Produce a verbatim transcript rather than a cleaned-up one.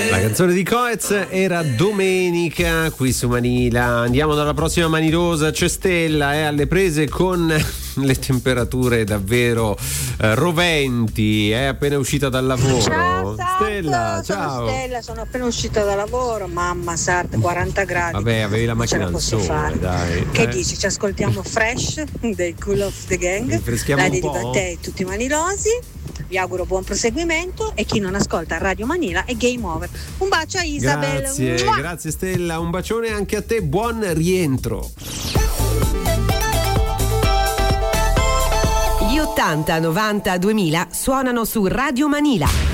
La canzone di Coez era Domenica qui su Manila. Andiamo dalla prossima manilosa. C'è Stella, è alle prese con le temperature davvero eh, roventi. È appena uscita dal lavoro. Ciao, Stella, sono ciao. Stella, sono appena uscita dal lavoro. Mamma sarda, quaranta gradi. Vabbè, avevi la macchina al posso sole, fare. dai. Che eh. dici? Ci ascoltiamo Fresh dei Cool of the Gang. Rinfreschiamo La un dedico po'. a te e tutti i manilosi. Vi auguro buon proseguimento e chi non ascolta Radio Manila è game over. Un bacio a Isabel. Grazie, Mua! grazie Stella, un bacione anche a te, buon rientro. Gli ottanta, novanta, duemila suonano su Radio Manila.